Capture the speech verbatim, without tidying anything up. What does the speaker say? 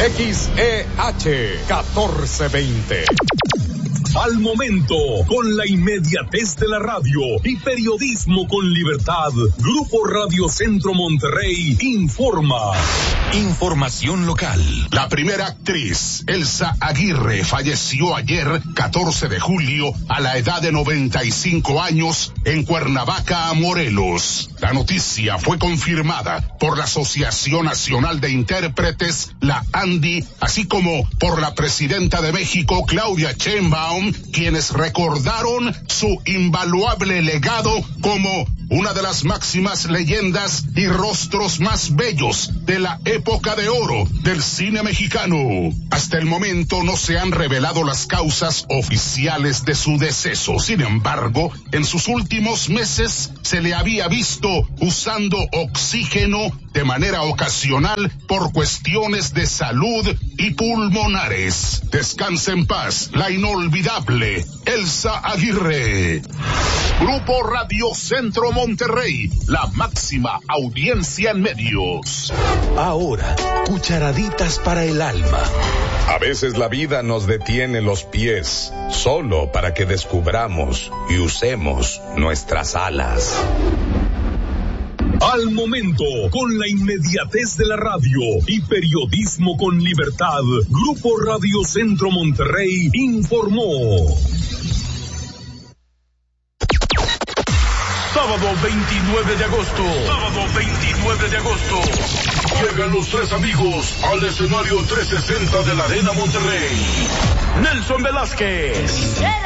X E H catorce veinte. Al momento, con la inmediatez de la radio y periodismo con libertad, Grupo Radio Centro Monterrey informa. Información local. La primera actriz, Elsa Aguirre, falleció ayer, catorce de julio, a la edad de noventa y cinco años, en Cuernavaca, Morelos. La noticia fue confirmada por la Asociación Nacional de Intérpretes, la ANDI, así como por la presidenta de México, Claudia Sheinbaum, quienes recordaron su invaluable legado como una de las máximas leyendas y rostros más bellos de la época de oro del cine mexicano. Hasta el momento no se han revelado las causas oficiales de su deceso. Sin embargo, en sus últimos meses se le había visto usando oxígeno de manera ocasional por cuestiones de salud y pulmonares. Descansa en paz la inolvidable Elsa Aguirre. Grupo Radio Centro Monterrey, la máxima audiencia en medios. Ahora, cucharaditas para el alma. A veces la vida nos detiene los pies, solo para que descubramos y usemos nuestras alas. Al momento, con la inmediatez de la radio y periodismo con libertad, Grupo Radio Centro Monterrey informó. Sábado veintinueve de agosto. Sábado veintinueve de agosto. Llegan los tres amigos al escenario trescientos sesenta de la Arena Monterrey. Nelson Velázquez.